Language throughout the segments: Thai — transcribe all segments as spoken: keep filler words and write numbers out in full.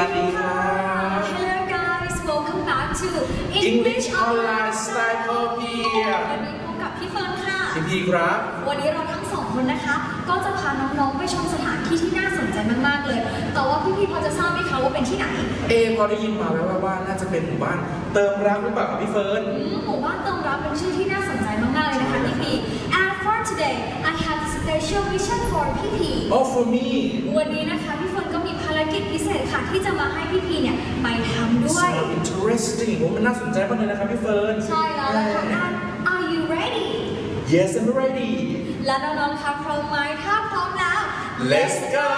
สดีครับ Hello guys, welcome back to English Online Style พอเพียงวันนี้พบกับพี่เฟิร์นค่ะพี่พีครับวันนี้เราทั้งสองคนนะคะก็จะพาน้องๆไปชมสถานที่ที่น่าสนใจมากๆเลยแต่ว่าพี่พีพอจะทราบไหมคะว่าเป็นที่ไหนเอพอได้ยินมาแล้วว่าน่าจะเป็นหมู่บ้านเติมรักหรือเปล่าครับพี่เฟิร์นหมู่บ้านเติมรักเป็นชื่อที่น่าสนใจมากๆเลยนะคะพี่พี And for today I have a special mission for พี่พี Oh for me วันนี้นะคะพี่เฟิร์นก็มีภารกิจพิเศษค่ะที่จะมาให้พี่พีเนี่ยไปทำด้วย So interesting โอ้มันน่าสนใจมากเลยนะครับพี่เฟิร์นใช่แล้วนะคะ And are you ready Yes I'm ready และน้องๆคะพร้อมไหมถ้าพร้อมแล้ว Let's go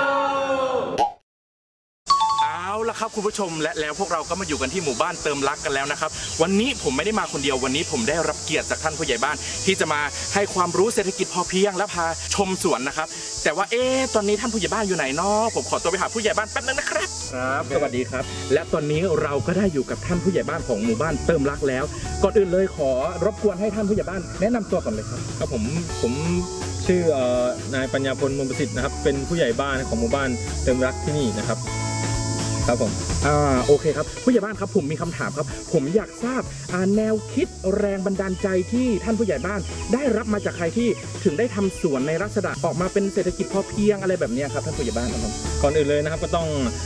เอาละครับคุณผู้ชมและแล้วพวกเราก็มาอยู่กันที่หมู่บ้านเติมรักกันแล้วนะครับวันนี้ผมไม่ได้มาคนเดียววันนี้ผมได้รับเกียรติจากท่านผู้ใหญ่บ้านที่จะมาให้ความรู้เศรษฐกิจพอเพียงและพาชมสวนนะครับแต่ว่าเอ๊ะตอนนี้ท่านผู้ใหญ่บ้านอยู่ไหนเนาะผมขอตัวไปหาผู้ใหญ่บ้านแป๊บนึงนะครับครับสวัสดีครับและตอนนี้เราก็ได้อยู่กับท่านผู้ใหญ่บ้านของหมู่บ้านเติมรักแล้วก่อนอื่นเลยขอรบกวนให้ท่านผู้ใหญ่บ้านแนะนำตัวก่อนเลยครับครับผมผมชื่อนายปัญญาพลมูลประสิทธิ์นะครับเป็นผู้ใหญ่บ้านของหมู่บ้านเติมรักที่นี่นะครับครับผมอ่าโอเคครับผู้ใหญ่บ้านครับผมมีคำถามครับผมอยากทราบแนวคิดแรงบันดาลใจที่ท่านผู้ใหญ่บ้านได้รับมาจากใครที่ถึงได้ทำสวนในลักษณะออกมาเป็นเศรษฐกิจพอเพียงอะไรแบบนี้ครับท่านผู้ใหญ่บ้านครับก่อนอื่นเลยนะครับก็ต้อง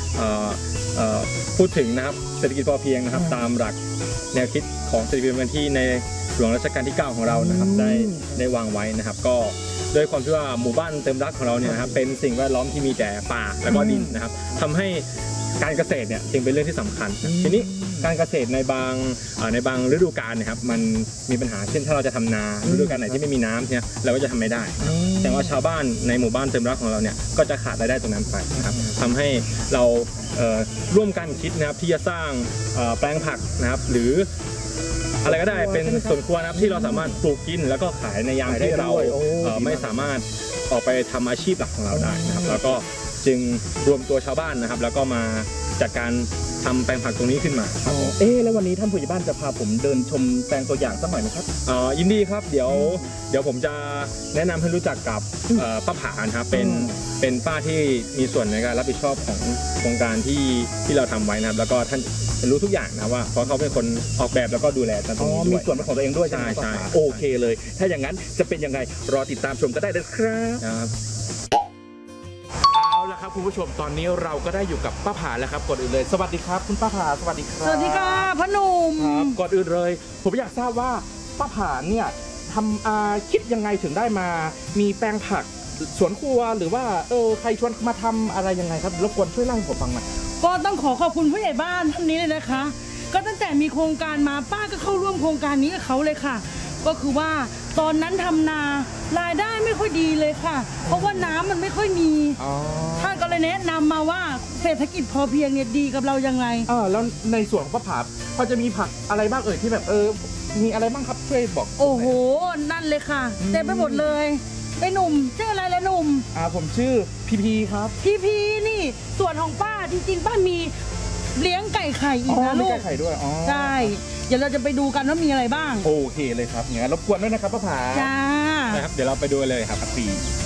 พูดถึงนะครับเศรษฐกิจพอเพียงนะครับตามหลักแนวคิดของเศรษฐกิจพอเพียงที่ในหลวงรัชกาลที่เก้าของเรานะครับได้ได้วางไว้นะครับก็โดยความที่ว่าหมู่บ้านเติมรักของเราเนี่ยนะครับเป็นสิ่งแวดล้อมที่มีแต่ป่าและก็ดินนะครับทำให้การเกษตรเนี่ยจึงเป็นเรื่องที่สำคัญทีนี้การเกษตรในบางในบางฤดูกาลนะครับมันมีปัญหาเช่นถ้าเราจะทำนาฤดูกาลไหนที่ไม่มีน้ำเนี่ยเราก็จะทำไม่ได้แต่ว่าชาวบ้านในหมู่บ้านเติมรักของเราเนี่ยก็จะขาดรายได้ตรงนั้นไปนะครับทำให้เราร่วมกันคิดนะครับที่จะสร้างแปลงผักนะครับหรืออะไรก็ได้เป็นสวนครัวนะครับที่เราสามารถปลูกกินแล้วก็ขายในยามที่เราไม่สามารถออกไปทำอาชีพหลักของเราได้นะครับแล้วก็จึงรวมตัวชาวบ้านนะครับแล้วก็มาจัดการทำแปลงผักตรงนี้ขึ้นมาครับเอ๊แล้ววันนี้ท่านผู้ใหญ่บ้านจะพาผมเดินชมแปลงตัวอย่างสักหน่อยไหมครับอ๋อยินดีครับเดี๋ยวเดี๋ยวผมจะแนะนำให้รู้จักกับป้าผาครับเป็นเป็นป้าที่มีส่วนในการรับผิดชอบของโครงการที่ที่เราทำไว้นะครับแล้วก็ท่านรู้ทุกอย่างนะว่าเพราะเขาเป็นคนออกแบบแล้วก็ดูแลตรงนี้ด้วยมีส่วนเป็นของตัวเองด้วยใช่ใช่โอเคเลยถ้าอย่างนั้นจะเป็นยังไงรอติดตามชมก็ได้เลยครับครับคุณผู้ชมตอนนี้เราก็ได้อยู่กับป้าผาแล้วครับก่อนอื่นเลยสวัสดีครับคุณป้าผาสวัสดีครับสวัสดีค่ะพ่อหนุ่มครับก่อนอื่นเลยผมอยากทราบว่าป้าผาเนี่ยทำอาคิดยังไงถึงได้มามีแปลงผักสวนครัวหรือว่าเออใครชวนมาทำอะไรยังไงครับรบกวนช่วยเล่าให้ผมฟังหน่อยก็ต้องขอขอบคุณผู้ใหญ่บ้านท่านนี้เลยนะคะก็ตั้งแต่มีโครงการมาป้าก็เข้าร่วมโครงการนี้กับเขาเลยค่ะก็คือว่าตอนนั้นทำนารายได้ไม่ค่อยดีเลยค่ะเพราะว่าน้ำมันไม่ค่อยมีท่านก็เลยแนะนำมาว่าเศรษฐกิจพอเพียงเนี่ยดีกับเรายังไงเออแล้วในส่วนของป้าผาพอจะมีผักอะไรบ้างเอ่ยที่แบบเออมีอะไรบ้างครับช่วยบอกโอ้โหนั่นเลยค่ะเต็มไปหมดเลยไอ้หนุ่มชื่ออะไรละหนุ่มอ่าผมชื่อพีพีครับพีพีนี่ส่วนของป้าจริงๆป้ามีเลี้ยงไก่ไข่อีกนะลูกไก่ไข่ด้วยอ๋อใช่เดี๋ยวเราจะไปดูกันว่ามีอะไรบ้างโอเคเลยครับงั้นรบกวนด้วยนะครับป้าผาจ้านะครับเดี๋ยวเราไปดูเลยครับปี